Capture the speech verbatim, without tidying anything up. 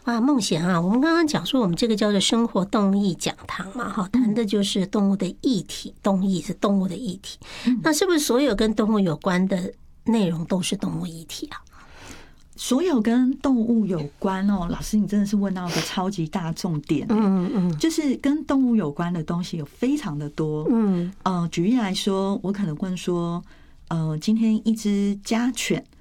啊，孟贤啊，我们刚刚讲说我们这个叫做生活动议讲堂嘛，哈，谈的就是动物的议题，动议是动物的议题。那是不是所有跟动物有关的内容都是动物议题啊？ 所有跟动物有关哦，老师，你真的是问到一个超级大重点。嗯嗯，就是跟动物有关的东西有非常的多。嗯，呃，举例来说，我可能问说，呃，今天一只家犬，